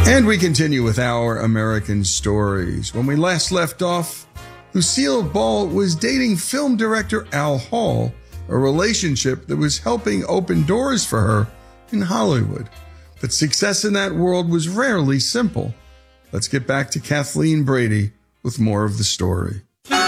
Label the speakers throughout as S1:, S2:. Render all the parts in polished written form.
S1: And we continue with our American stories. When we last left off, Lucille Ball was dating film director Al Hall, a relationship that was helping open doors for her in Hollywood. But success in that world was rarely simple. Let's get back to Kathleen Brady with more of the story.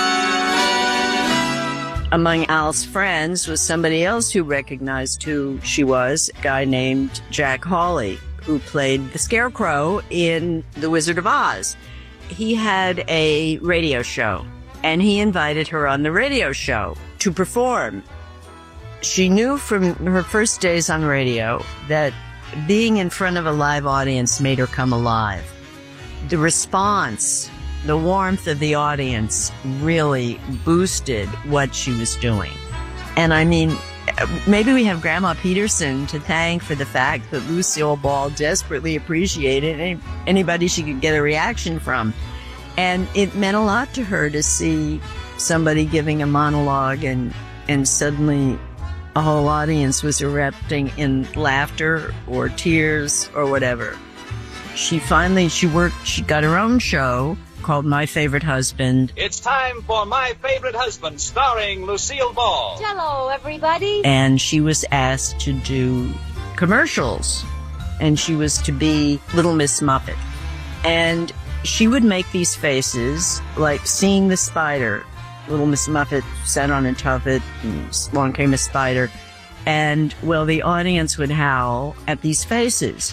S2: Among Al's friends was somebody else who recognized who she was, a guy named Jack Hawley, who played the Scarecrow in The Wizard of Oz. He had a radio show, and he invited her on the radio show to perform. She knew from her first days on radio that being in front of a live audience made her come alive. The response, the warmth of the audience really boosted what she was doing. And I mean, maybe we have Grandma Peterson to thank for the fact that Lucille Ball desperately appreciated anybody she could get a reaction from. And it meant a lot to her to see somebody giving a monologue and suddenly a whole audience was erupting in laughter or tears or whatever. She got her own show called My Favorite Husband.
S3: It's time for My Favorite Husband, starring Lucille Ball.
S4: Hello, everybody.
S2: And she was asked to do commercials. And she was to be Little Miss Muffet. And she would make these faces, like seeing the spider. Little Miss Muffet sat on a tuffet, and along came a spider. And, well, the audience would howl at these faces.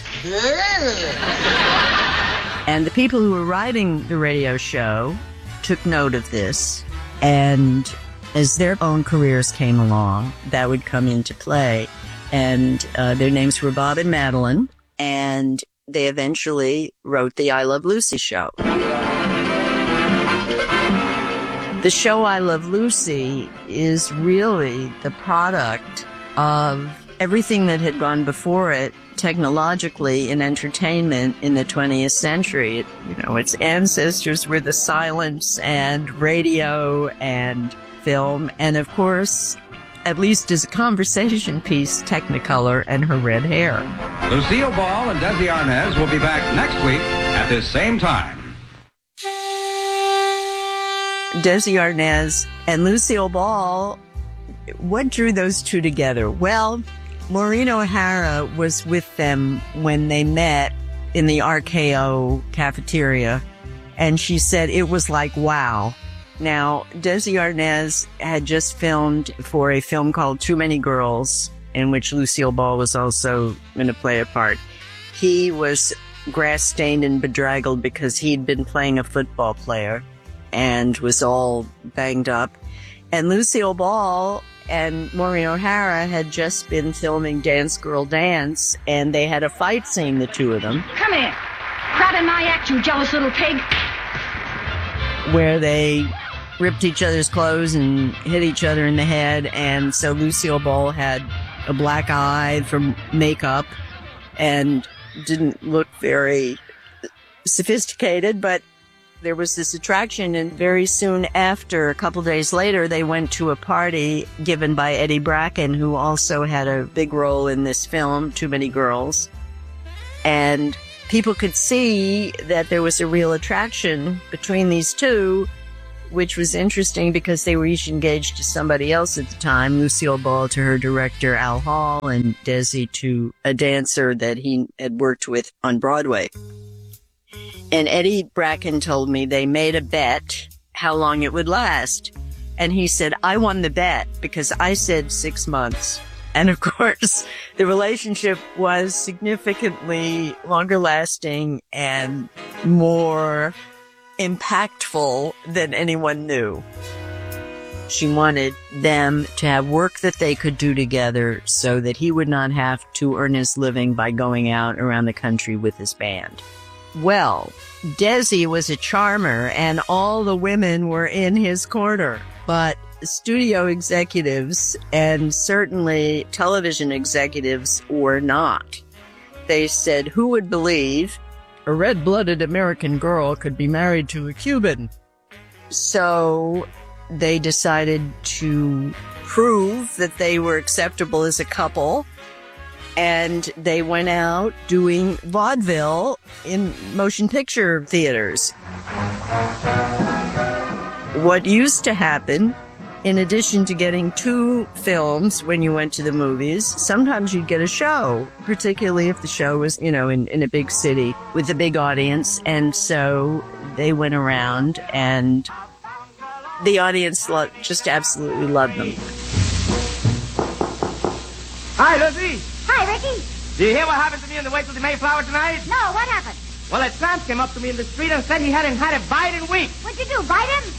S2: And the people who were writing the radio show took note of this, and as their own careers came along, that would come into play. And their names were Bob and Madeline, and they eventually wrote the I Love Lucy show. The show I Love Lucy is really the product of everything that had gone before it technologically in entertainment in the 20th century. Its ancestors were the silence and radio and film, and of course, at least as a conversation piece, Technicolor and her red hair.
S5: Lucille Ball and Desi Arnaz will be back next week at this same time.
S2: Desi Arnaz and Lucille Ball, what drew those two together? Well, Maureen O'Hara was with them when they met in the RKO cafeteria, and she said it was like, wow. Now, Desi Arnaz had just filmed for a film called Too Many Girls, in which Lucille Ball was also going to play a part. He was grass-stained and bedraggled because he'd been playing a football player and was all banged up. And Lucille Ball and Maureen O'Hara had just been filming Dance Girl Dance, and they had a fight scene, the two of them.
S4: Come here. Crowd in my act, you jealous little pig.
S2: Where they ripped each other's clothes and hit each other in the head, and so Lucille Ball had a black eye from makeup and didn't look very sophisticated, but there was this attraction, and very soon after, a couple days later, they went to a party given by Eddie Bracken, who also had a big role in this film, Too Many Girls. And people could see that there was a real attraction between these two, which was interesting because they were each engaged to somebody else at the time. Lucille Ball to her director, Al Hall, and Desi to a dancer that he had worked with on Broadway. And Eddie Bracken told me they made a bet how long it would last. And he said, I won the bet because I said 6 months. And of course, the relationship was significantly longer lasting and more impactful than anyone knew. She wanted them to have work that they could do together so that he would not have to earn his living by going out around the country with his band. Well, Desi was a charmer, and all the women were in his corner. But studio executives, and certainly television executives, were not. They said, who would believe a red-blooded American girl could be married to a Cuban? So they decided to prove that they were acceptable as a couple, and they went out doing vaudeville in motion picture theaters. What used to happen, in addition to getting 2 films when you went to the movies, sometimes you'd get a show, particularly if the show was, in a big city with a big audience. And so they went around, and the audience just absolutely loved them.
S6: Hi, Lucy.
S4: Hi, Ricky.
S6: Do you hear what happened to me on the way to the Mayflower tonight?
S4: No, what happened?
S6: Well, a tramp came up to me in the street and said he hadn't had a bite in weeks.
S4: What'd you do, bite him?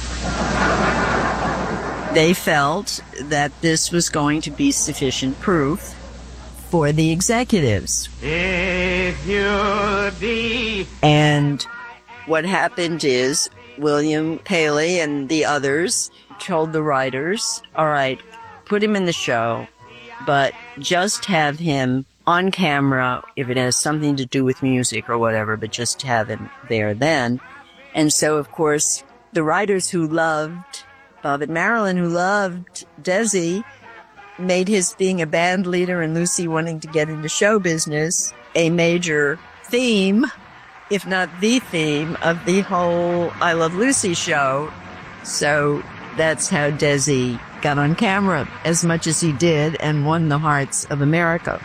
S2: They felt that this was going to be sufficient proof for the executives.
S6: If you'll be...
S2: And what happened is William Paley and the others told the writers, all right, put him in the show, but just have him on camera if it has something to do with music or whatever, but just have him there then. And so, of course, the writers who loved Bob and Marilyn, who loved Desi, made his being a band leader and Lucy wanting to get into show business a major theme, if not the theme, of the whole I Love Lucy show. So that's how Desi got on camera as much as he did and won the hearts of America.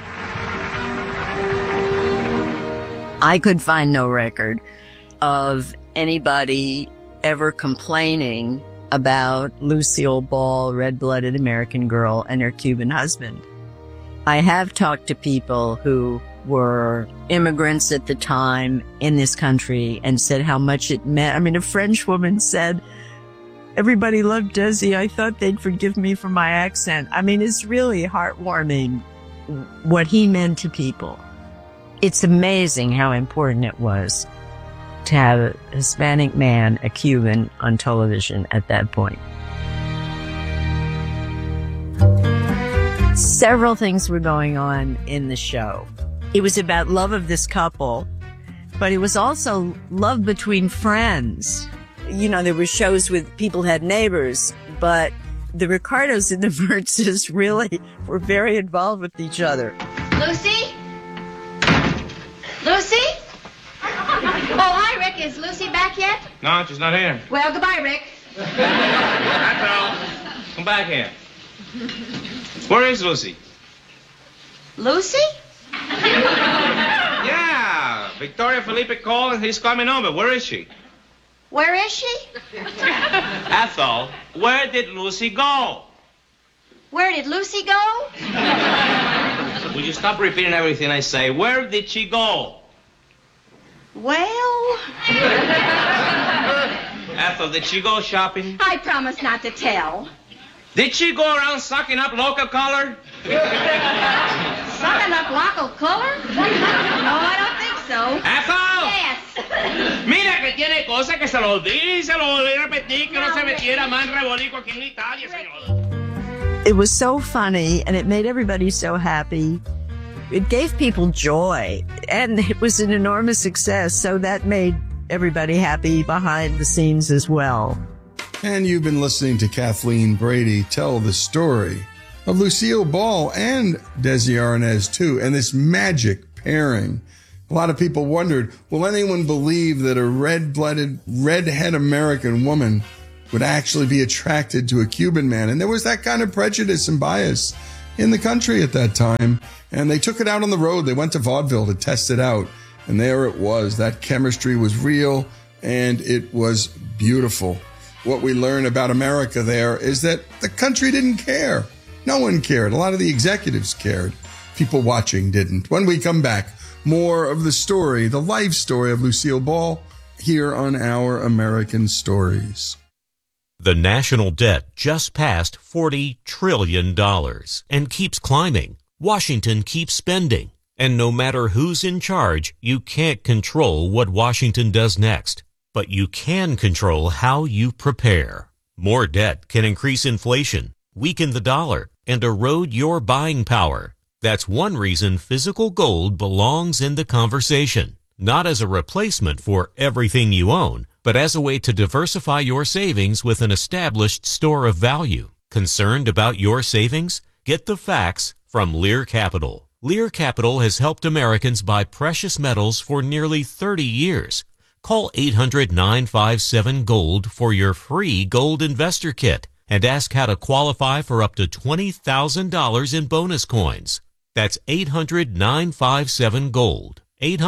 S2: I could find no record of anybody ever complaining about Lucille Ball, red-blooded American girl, and her Cuban husband. I have talked to people who were immigrants at the time in this country and said how much it meant. I mean, a French woman said, everybody loved Desi. I thought they'd forgive me for my accent. I mean, it's really heartwarming what he meant to people. It's amazing how important it was to have a Hispanic man, a Cuban, on television at that point. Several things were going on in the show. It was about love of this couple, but it was also love between friends. There were shows with people who had neighbors, but the Ricardos and the Mertzes really were very involved with each other.
S4: Lucy? Lucy? Oh, hi, Rick. Is Lucy back yet?
S7: No, she's not here.
S4: Well, goodbye, Rick.
S7: That's all. Come back here. Where is Lucy?
S4: Lucy?
S7: Yeah, Victoria Felipe called and he's coming over. Where is she?
S4: Where is she?
S7: Ethel, where did Lucy go?
S4: Where did Lucy go?
S7: Will you stop repeating everything I say? Where did she go?
S4: Well...
S7: Ethel, did she go shopping?
S4: I promise not to tell.
S7: Did she go around sucking up local color?
S4: Sucking up local color? No, I don't think so.
S7: Ethel!
S4: Yes.
S7: Mira que tiene cosa que se lo di, se lo volví a repetir, que no se metiera más rebolico aquí en Italia, señor.
S2: It was so funny, and it made everybody so happy. It gave people joy, and it was an enormous success, so that made everybody happy behind the scenes as well.
S1: And you've been listening to Kathleen Brady tell the story of Lucille Ball and Desi Arnaz, too, and this magic pairing. A lot of people wondered, will anyone believe that a red-blooded, redhead American woman would actually be attracted to a Cuban man? And there was that kind of prejudice and bias in the country at that time. And they took it out on the road. They went to vaudeville to test it out. And there it was. That chemistry was real, and it was beautiful. What we learn about America there is that the country didn't care. No one cared. A lot of the executives cared. People watching didn't. When we come back, more of the story, the life story of Lucille Ball, here on Our American Stories.
S8: The national debt just passed $40 trillion and keeps climbing. Washington keeps spending. And no matter who's in charge, you can't control what Washington does next. But you can control how you prepare. More debt can increase inflation, weaken the dollar, and erode your buying power. That's one reason physical gold belongs in the conversation. Not as a replacement for everything you own, but as a way to diversify your savings with an established store of value. Concerned about your savings? Get the facts from Lear Capital. Lear Capital has helped Americans buy precious metals for nearly 30 years. Call 800-957-GOLD for your free gold investor kit and ask how to qualify for up to $20,000 in bonus coins. That's 800-957-GOLD.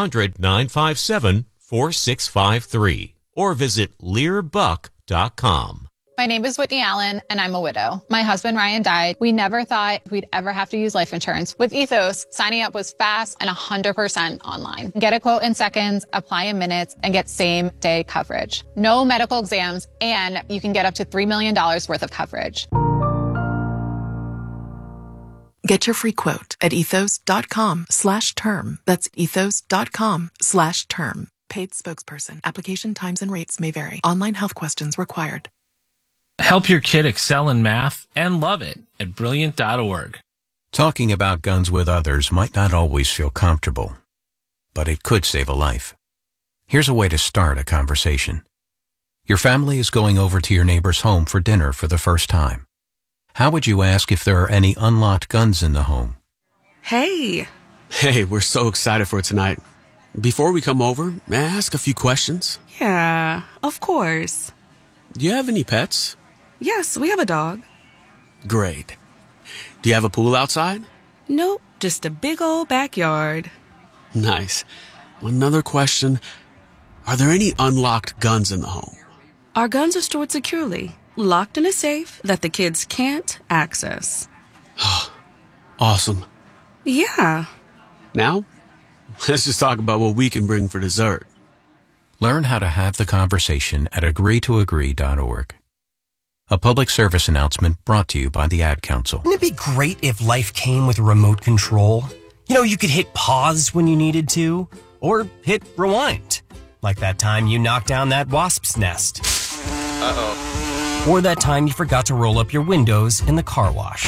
S8: 800-957-4653. Or visit LearBuck.com.
S9: My name is Whitney Allen, and I'm a widow. My husband, Ryan, died. We never thought we'd ever have to use life insurance. With Ethos, signing up was fast and 100% online. Get a quote in seconds, apply in minutes, and get same-day coverage. No medical exams, and you can get up to $3 million worth of coverage.
S10: Get your free quote at ethos.com/term. That's ethos.com/term. Paid spokesperson. Application times and rates may vary. Online health questions required.
S11: Help your kid excel in math and love it at Brilliant.org.
S12: Talking about guns with others might not always feel comfortable, but it could save a life. Here's a way to start a conversation. Your family is going over to your neighbor's home for dinner for the first time. How would you ask if there are any unlocked guns in the home?
S13: Hey, we're so excited for tonight. Before we come over, may I ask a few questions?
S14: Yeah, of course.
S13: Do you have any pets?
S14: Yes, we have a dog.
S13: Great. Do you have a pool outside?
S14: Nope, just a big old backyard.
S13: Nice. Another question. Are there any unlocked guns in the home?
S14: Our guns are stored securely, locked in a safe that the kids can't access.
S13: Awesome.
S14: Yeah.
S13: Now, let's just talk about what we can bring for dessert.
S12: Learn how to have the conversation at agreetoagree.org. A public service announcement brought to you by the Ad Council.
S15: Wouldn't it be great if life came with a remote control? You know, you could hit pause when you needed to, or hit rewind. Like that time you knocked down that wasp's nest.
S16: Uh-oh.
S15: Or that time you forgot to roll up your windows in the car wash.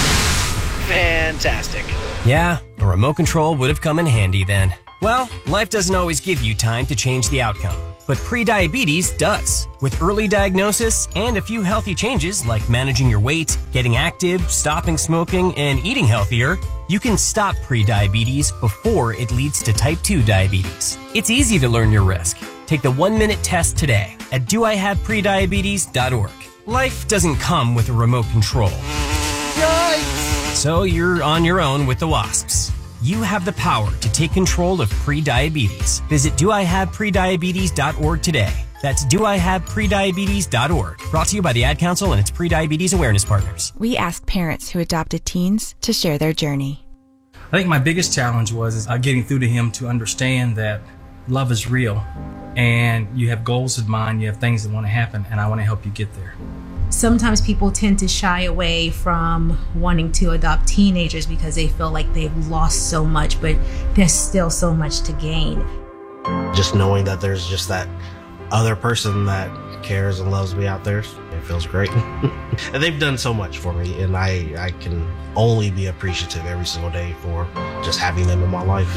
S16: Fantastic.
S15: Yeah, a remote control would have come in handy then. Well, life doesn't always give you time to change the outcome, but prediabetes does. With early diagnosis and a few healthy changes like managing your weight, getting active, stopping smoking, and eating healthier, you can stop prediabetes before it leads to type 2 diabetes. It's easy to learn your risk. Take the 1-minute test today at doihaveprediabetes.org. Life doesn't come with a remote control. Yikes! So you're on your own with the wasps. You have the power to take control of prediabetes. Visit doihaveprediabetes.org today. That's doihaveprediabetes.org. Brought to you by the Ad Council and its prediabetes awareness partners.
S17: We asked parents who adopted teens to share their journey.
S18: I think my biggest challenge was getting through to him to understand that love is real and you have goals in mind, you have things that want to happen, and I want to help you get there.
S19: Sometimes people tend to shy away from wanting to adopt teenagers because they feel like they've lost so much, but there's still so much to gain.
S20: Just knowing that there's just that other person that cares and loves me out there, it feels great. And they've done so much for me, and I can only be appreciative every single day for just having them in my life.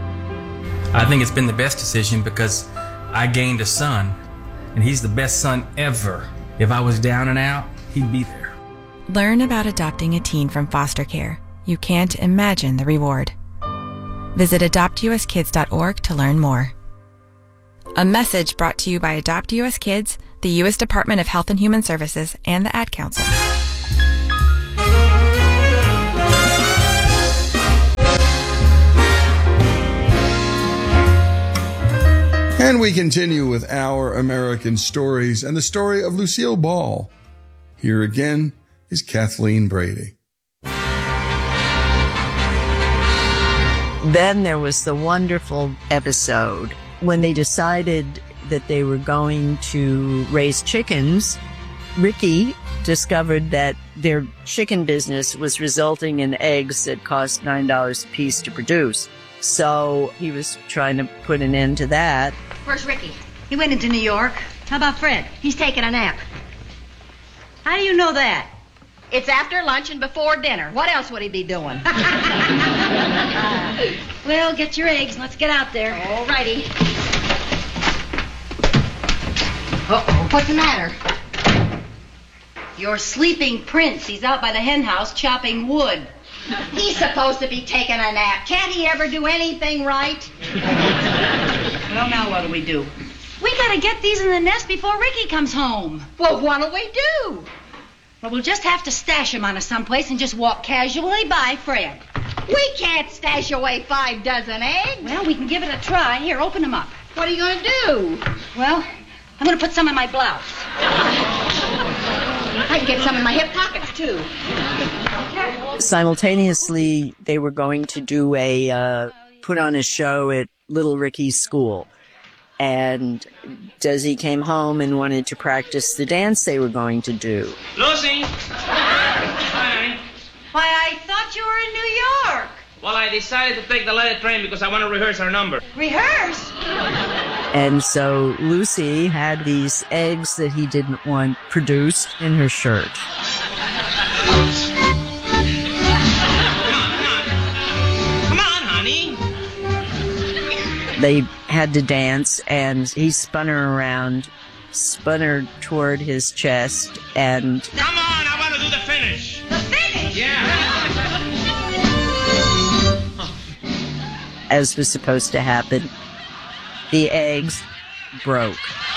S18: I think it's been the best decision because I gained a son, and he's the best son ever. If I was down and out, he'd be there.
S17: Learn about adopting a teen from foster care. You can't imagine the reward. Visit adoptuskids.org to learn more. A message brought to you by Adopt US Kids, the U.S. Department of Health and Human Services, and the Ad Council.
S1: And we continue with Our American Stories and the story of Lucille Ball. Here again is Kathleen Brady.
S2: Then there was the wonderful episode when they decided that they were going to raise chickens. Ricky discovered that their chicken business was resulting in eggs that cost $9 a piece to produce. So he was trying to put an end to that.
S4: Where's Ricky? He went into New York. How about Fred? He's taking a nap. How do you know that? It's after lunch and before dinner. What else would he be doing? Well, get your eggs and let's get out there. All righty. Uh-oh, what's the matter? Your sleeping prince. He's out by the hen house chopping wood. He's supposed to be taking a nap. Can't he ever do anything right?
S21: Well, now what do we do?
S4: We gotta get these in the nest before Ricky comes home. Well, what'll we do?
S21: Well, we'll just have to stash him on us someplace and just walk casually by Fred.
S4: We can't stash away 5 dozen eggs.
S21: Well, we can give it a try. Here, open them up.
S4: What are you gonna do?
S21: Well, I'm gonna put some in my blouse.
S4: I can get some in my hip pockets, too.
S2: Simultaneously, they were going to do put on a show at Little Ricky's school. And Desi came home and wanted to practice the dance they were going to do.
S7: Lucy! Hi.
S21: Why, I thought you were in New York.
S7: Well, I decided to take the later train because I want to rehearse our number.
S21: Rehearse?
S2: And so Lucy had these eggs that he didn't want produced in her shirt.
S7: Come on, honey.
S2: They had to dance, and he spun her around, spun her toward his chest, and...
S7: Come on, I want to do the finish.
S21: The finish?
S7: Yeah.
S2: As was supposed to happen, the eggs broke.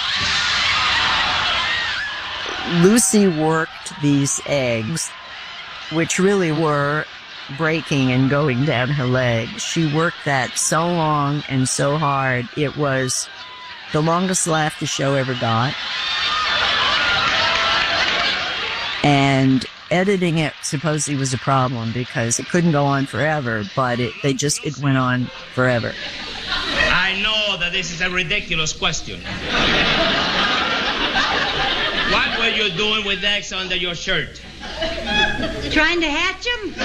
S2: Lucy worked these eggs, which really were breaking and going down her leg. She worked that so long and so hard. It was the longest laugh the show ever got. And editing it supposedly was a problem because it couldn't go on forever, but it went on forever.
S7: I know that this is a ridiculous question. What were you doing with eggs under your shirt?
S21: Trying to hatch them?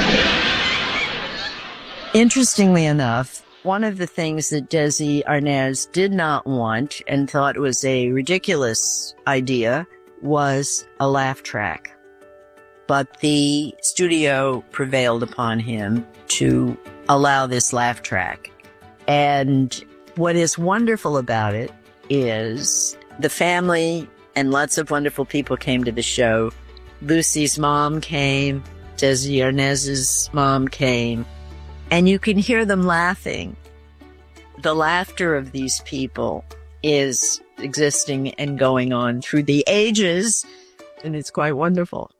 S2: Interestingly enough, one of the things that Desi Arnaz did not want and thought was a ridiculous idea was a laugh track. But the studio prevailed upon him to allow this laugh track. And what is wonderful about it is the family and lots of wonderful people came to the show. Lucy's mom came, Desi Arnaz's mom came, and you can hear them laughing. The laughter of these people is existing and going on through the ages, and it's quite wonderful.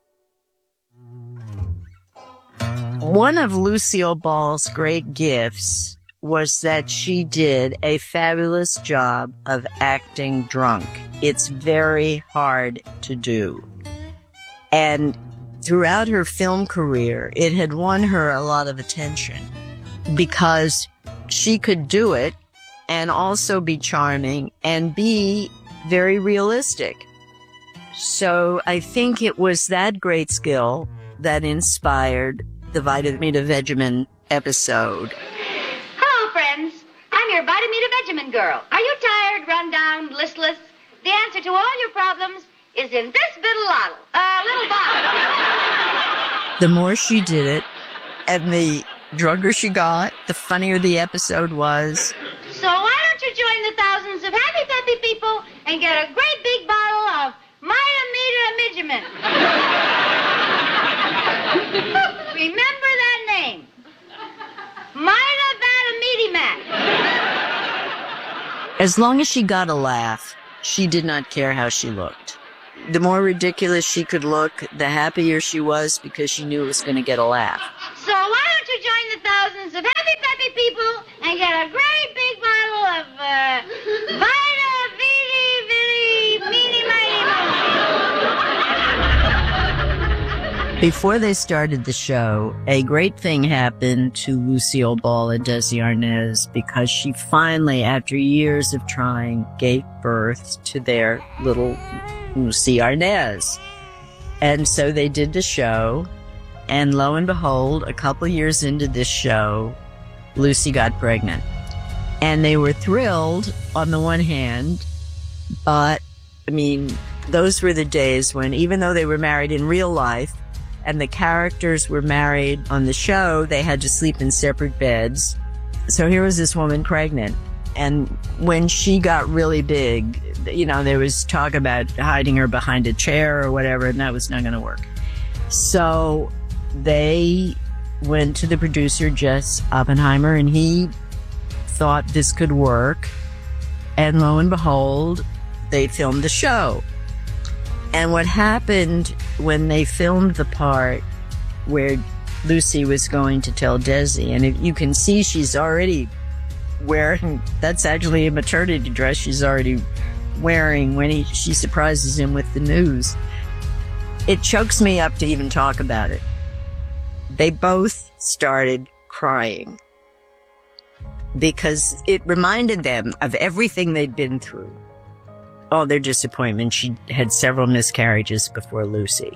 S2: One of Lucille Ball's great gifts was that she did a fabulous job of acting drunk. It's very hard to do. And throughout her film career, it had won her a lot of attention because she could do it and also be charming and be very realistic. So I think it was that great skill that inspired the Vita Vegemin episode.
S4: Hello, friends. I'm your Vita Vegemin girl. Are you tired, run down, listless? The answer to all your problems is in this little bottle.
S2: The more she did it, and the drunker she got, the funnier the episode was.
S4: So why don't you join the thousands of happy, peppy people and get a great big bottle of Vitamin. Remember that name. Vitamin.
S2: As long as she got a laugh, she did not care how she looked. The more ridiculous she could look, the happier she was because she knew it was going to get a laugh.
S4: So why don't you join the thousands of happy, peppy people and get a great big bottle of
S2: Before they started the show, a great thing happened to Lucille Ball and Desi Arnaz because she finally, after years of trying, gave birth to their little Lucy Arnaz. And so they did the show, and lo and behold, a couple years into this show, Lucy got pregnant. And they were thrilled on the one hand, but, I mean, those were the days when, even though they were married in real life, and the characters were married on the show, they had to sleep in separate beds. So here was this woman pregnant. And when she got really big, you know, there was talk about hiding her behind a chair or whatever, and that was not going to work. So they went to the producer, Jess Oppenheimer, and he thought this could work. And lo and behold, they filmed the show. And what happened when they filmed the part where Lucy was going to tell Desi, and you can see she's already wearing, that's actually a maternity dress she's already wearing when she surprises him with the news. It chokes me up to even talk about it. They both started crying because it reminded them of everything they'd been through. Oh, their disappointment. She had several miscarriages before Lucy.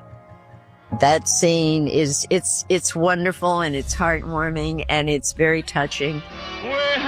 S2: That scene it's wonderful and it's heartwarming and it's very touching.